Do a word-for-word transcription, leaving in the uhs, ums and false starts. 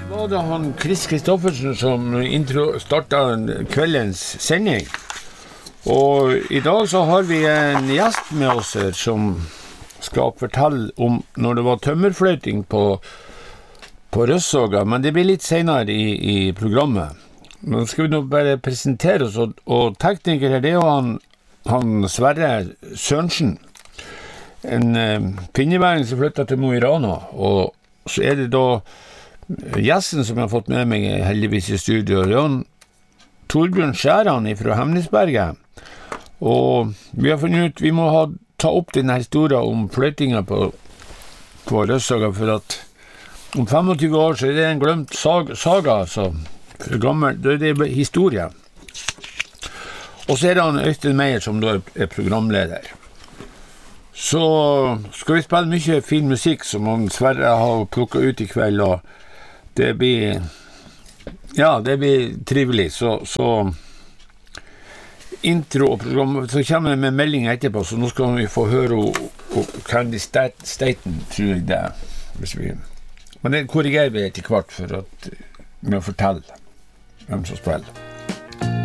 Var det han Chris Kristoffersen som intro startet kveldens sending. Og i dag så har vi en gjest med oss her som skal fortelle om når det var tømmerfløyting på, på Røssåga, men det blir litt senere i, i programmet. Nå skal vi nå bare presentere oss, og, og tekniker her, det er jo han, han Sverre Sørensen, en eh, pinneværing som flyttet til Mo i Rana, og så er det da gjesten som jeg har fått med meg heldigvis i studio, det er han Torbjørn Skjæran fra Hemnesberget. Og vi har funnet ut, vi må ha, ta opp denne historien om fløytinga på, på Røssåga, for at om tjuefem år så er det en glemt sag, saga, altså, for gammel, det er det historie. Og så er det han Øystein Meyer som da er programleder. Så skal vi spille mye fin musikk som han Sverre har plukket ut i kveld, og det blir, ja, det blir trivelig, så, så intro og program, så kommer jeg med melding etterpå, så nå skal vi få høre og Candy Staten, tror jeg det, hvis vi, men det korrigerer vi etter hvert for at vi må fortelle hvem som spiller.